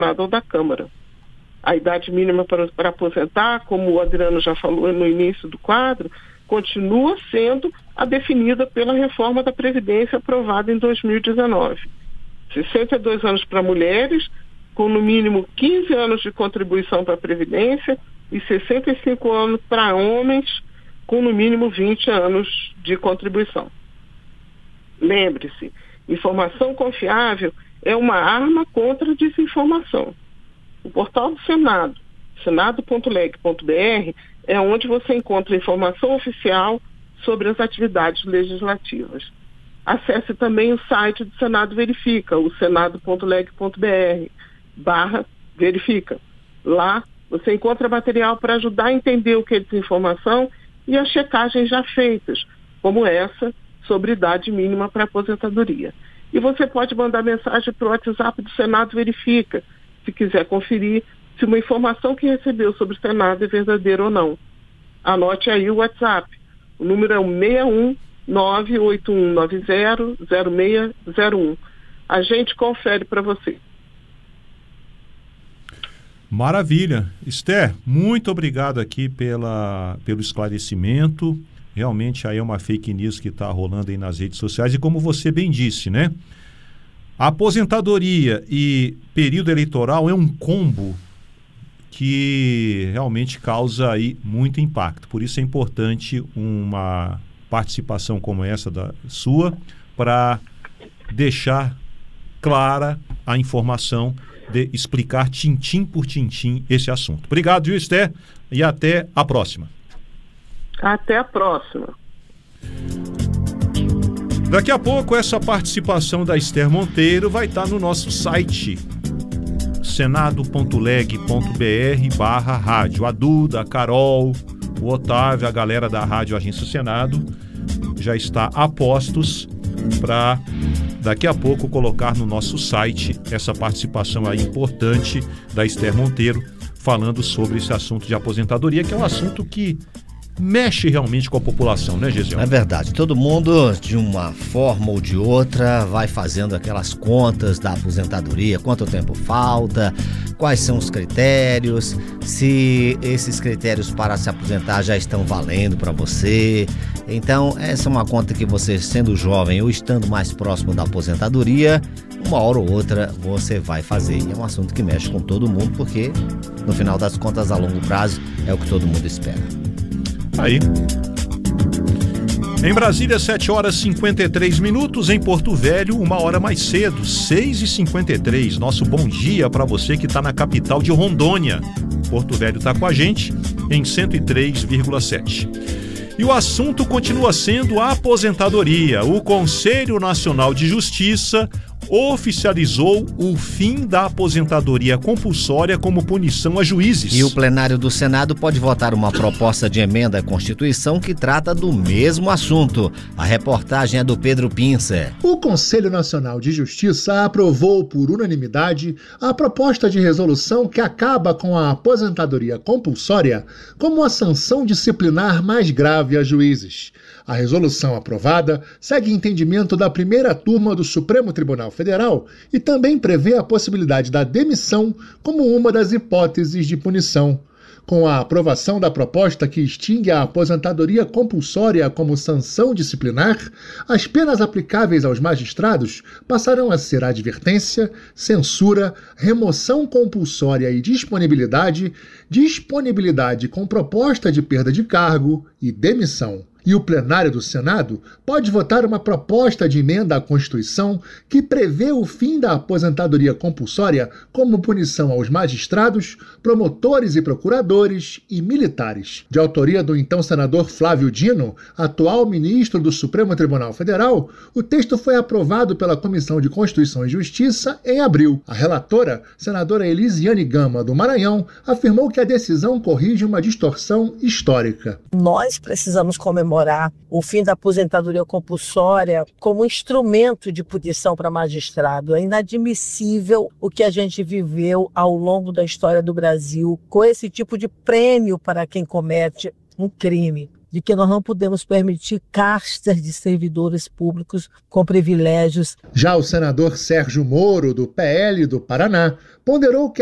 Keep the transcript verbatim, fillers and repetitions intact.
ou da Câmara. A idade mínima para, para aposentar, como o Adriano já falou no início do quadro, continua sendo a definida pela reforma da Previdência aprovada em dois mil e dezenove. sessenta e dois anos para mulheres, com no mínimo quinze anos de contribuição para a Previdência, e sessenta e cinco anos para homens, com no mínimo vinte anos de contribuição. Lembre-se, informação confiável é uma arma contra a desinformação. O portal do Senado, senado ponto leg ponto br, é onde você encontra informação oficial sobre as atividades legislativas. Acesse também o site do Senado Verifica, o senado ponto leg ponto br, barra verifica. Lá você encontra material para ajudar a entender o que é desinformação e as checagens já feitas, como essa sobre idade mínima para aposentadoria. E você pode mandar mensagem para o WhatsApp do Senado Verifica, se quiser conferir se uma informação que recebeu sobre o Senado é verdadeira ou não. Anote aí o WhatsApp. O número é o seis um nove oito um nove zero zero seis zero um. A gente confere para você. Maravilha. Esther, muito obrigado aqui pela, pelo esclarecimento. Realmente aí é uma fake news que está rolando aí nas redes sociais. E como você bem disse, né? A aposentadoria e período eleitoral é um combo que realmente causa aí muito impacto. Por isso é importante uma participação como essa da sua para deixar clara a informação, de explicar tintim por tintim esse assunto. Obrigado, viu, Esther? E até a próxima. Até a próxima. Daqui a pouco essa participação da Esther Monteiro vai estar no nosso site senado ponto leg ponto br barra rádio. A Duda, a Carol, o Otávio, a galera da Rádio Agência Senado já está a postos para daqui a pouco colocar no nosso site essa participação aí importante da Esther Monteiro falando sobre esse assunto de aposentadoria, que é um assunto que mexe realmente com a população, né, Gesiel? É verdade. Todo mundo, de uma forma ou de outra, vai fazendo aquelas contas da aposentadoria, quanto tempo falta, quais são os critérios, se esses critérios para se aposentar já estão valendo para você. Então, essa é uma conta que você, sendo jovem ou estando mais próximo da aposentadoria, uma hora ou outra você vai fazer. E é um assunto que mexe com todo mundo, porque, no final das contas, a longo prazo, é o que todo mundo espera. Aí. Em Brasília, sete horas e cinquenta e três minutos. Em Porto Velho, uma hora mais cedo, seis e cinquenta e três. Nosso bom dia para você que está na capital de Rondônia. Porto Velho está com a gente em cento e três vírgula sete. E o assunto continua sendo a aposentadoria. O Conselho Nacional de Justiça oficializou o fim da aposentadoria compulsória como punição a juízes. E o plenário do Senado pode votar uma proposta de emenda à Constituição que trata do mesmo assunto. A reportagem é do Pedro Pincer. O Conselho Nacional de Justiça aprovou por unanimidade a proposta de resolução que acaba com a aposentadoria compulsória como a sanção disciplinar mais grave a juízes. A resolução aprovada segue entendimento da primeira turma do Supremo Tribunal Federal e também prevê a possibilidade da demissão como uma das hipóteses de punição. Com a aprovação da proposta que extingue a aposentadoria compulsória como sanção disciplinar, as penas aplicáveis aos magistrados passarão a ser advertência, censura, remoção compulsória e disponibilidade, disponibilidade com proposta de perda de cargo e demissão. E o plenário do Senado pode votar uma proposta de emenda à Constituição que prevê o fim da aposentadoria compulsória como punição aos magistrados, promotores e procuradores e militares. De autoria do então senador Flávio Dino, atual ministro do Supremo Tribunal Federal, o texto foi aprovado pela Comissão de Constituição e Justiça em abril. A relatora, senadora Elisiane Gama, do Maranhão, afirmou que a decisão corrige uma distorção histórica. Nós precisamos comemorar o fim da aposentadoria compulsória como instrumento de punição para magistrado. É inadmissível o que a gente viveu ao longo da história do Brasil com esse tipo de prêmio para quem comete um crime. de que nós não podemos permitir castas de servidores públicos com privilégios. Já o senador Sérgio Moro, do P L do Paraná, ponderou que